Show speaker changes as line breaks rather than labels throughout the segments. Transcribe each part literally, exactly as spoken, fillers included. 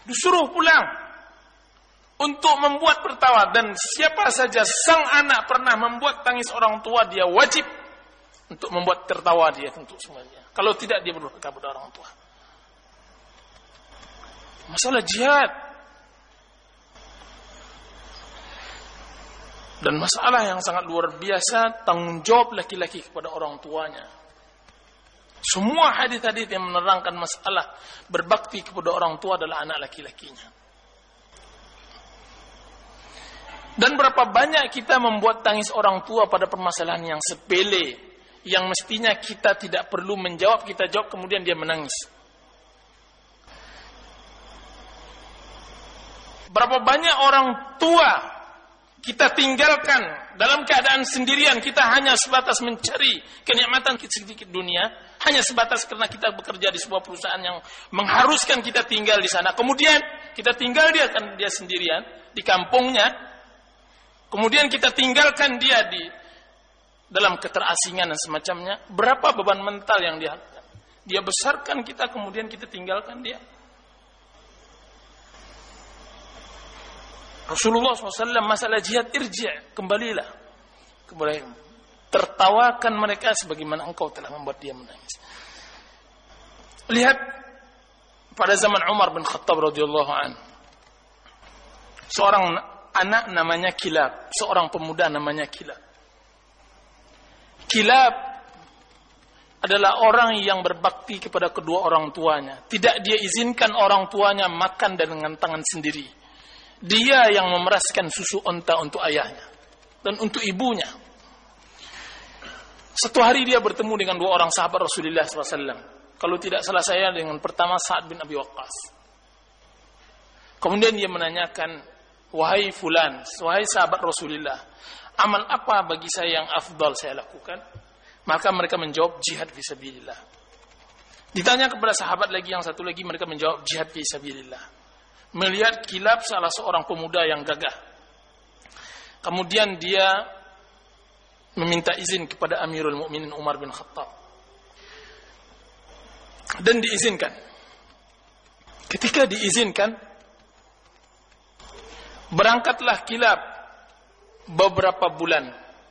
Disuruh pulang untuk membuat tertawa, dan siapa saja sang anak pernah membuat tangis orang tua, dia wajib untuk membuat tertawa dia untuk semuanya. Kalau tidak, dia berdurhaka kepada orang tua. Masalah jihad dan masalah yang sangat luar biasa, tanggung jawab laki-laki kepada orang tuanya. Semua hadis-hadis yang menerangkan masalah berbakti kepada orang tua adalah anak laki-lakinya. Dan berapa banyak kita membuat tangis orang tua pada permasalahan yang sepele, yang mestinya kita tidak perlu menjawab, kita jawab kemudian dia menangis. Berapa banyak orang tua kita tinggalkan dalam keadaan sendirian, kita hanya sebatas mencari kenikmatan sedikit dunia, hanya sebatas karena kita bekerja di sebuah perusahaan yang mengharuskan kita tinggal di sana. Kemudian kita tinggal dia kan dia sendirian di kampungnya. Kemudian kita tinggalkan dia di dalam keterasingan dan semacamnya. Berapa beban mental yang dia dia besarkan kita, kemudian kita tinggalkan dia. Rasulullah shallallahu alaihi wasallam masalah jihad, irji', kembalilah. Kemudian tertawakan mereka sebagaimana engkau telah membuat dia menangis. Lihat pada zaman Umar bin Khattab radhiyallahu anhu, seorang anak namanya Kilab, seorang pemuda namanya Kilab. Kilab adalah orang yang berbakti kepada kedua orang tuanya. Tidak dia izinkan orang tuanya makan dengan tangan sendiri. Dia yang memeraskan susu onta untuk ayahnya dan untuk ibunya. Satu hari dia bertemu dengan dua orang sahabat Rasulullah shallallahu alaihi wasallam. Kalau tidak salah saya dengan pertama Sa'ad bin Abi Waqqas. Kemudian dia menanyakan, wahai fulan, wahai sahabat Rasulullah, amal apa bagi saya yang afdal saya lakukan? Maka mereka menjawab jihad fisabilillah. Ditanya kepada sahabat lagi yang satu lagi, mereka menjawab jihad fisabilillah. Melihat Kilab salah seorang pemuda yang gagah. Kemudian dia meminta izin kepada Amirul Mukminin Umar bin Khattab. Dan diizinkan. Ketika diizinkan, berangkatlah Kilab beberapa bulan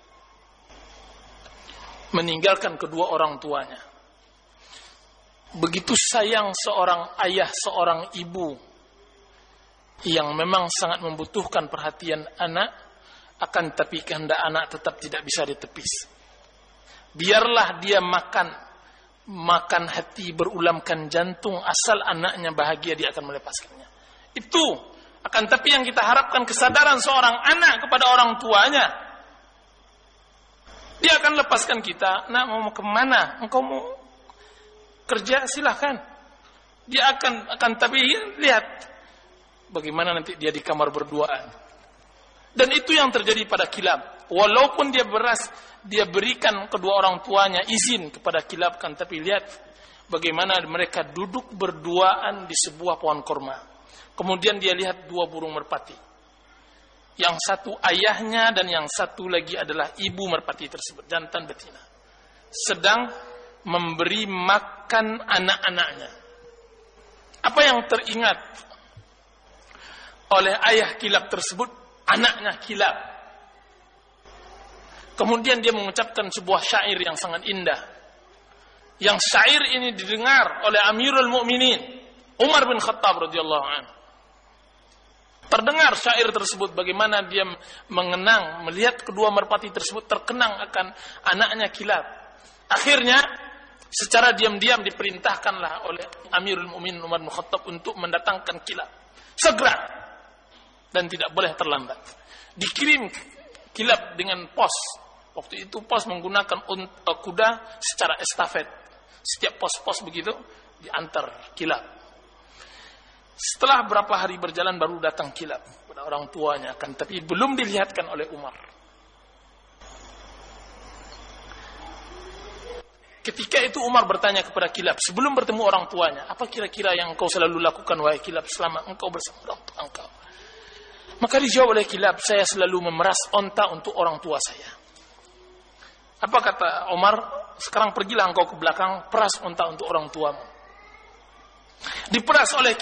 meninggalkan kedua orang tuanya. Begitu sayang seorang ayah, seorang ibu yang memang sangat membutuhkan perhatian anak, akan tapi kehendak anak tetap tidak bisa ditepis. Biarlah dia makan makan hati, berulamkan jantung, asal anaknya bahagia dia akan melepaskannya. Itu akan tapi yang kita harapkan kesadaran seorang anak kepada orang tuanya. Dia akan lepaskan kita. Nak, mau kemana? Engkau mau kerja, silahkan. Dia akan akan tapi lihat bagaimana nanti dia di kamar berduaan. Dan itu yang terjadi pada Kilab. Walaupun dia beras, dia berikan kedua orang tuanya izin kepada Kilab, kan, tapi lihat bagaimana mereka duduk berduaan di sebuah pohon korma. Kemudian dia lihat dua burung merpati. Yang satu ayahnya dan yang satu lagi adalah ibu merpati tersebut, jantan betina. Sedang memberi makan anak-anaknya. Apa yang teringat oleh ayah Kilab tersebut? Anaknya Kilab. Kemudian dia mengucapkan sebuah syair yang sangat indah. Yang syair ini didengar oleh Amirul Mukminin Umar bin Khattab radhiyallahu anhu. Terdengar syair tersebut, bagaimana dia mengenang melihat kedua merpati tersebut terkenang akan anaknya Kilab. Akhirnya secara diam-diam diperintahkanlah oleh Amirul Mukminin Umar bin Khattab untuk mendatangkan Kilab segera dan tidak boleh terlambat. Dikirim Kilab dengan pos. Waktu itu pos menggunakan kuda secara estafet. Setiap pos-pos begitu diantar Kilab. Setelah berapa hari berjalan baru datang Kilab kepada orang tuanya, kan, tapi belum dilihatkan oleh Umar. Ketika itu Umar bertanya kepada Kilab sebelum bertemu orang tuanya, apa kira-kira yang engkau selalu lakukan wahai Kilab selama engkau bersama orang tua engkau? Maka dijawab oleh Kilab, saya selalu memeras onta untuk orang tua saya. Apa kata Umar? Sekarang pergilah engkau ke belakang, peras onta untuk orang tuamu. Diperas oleh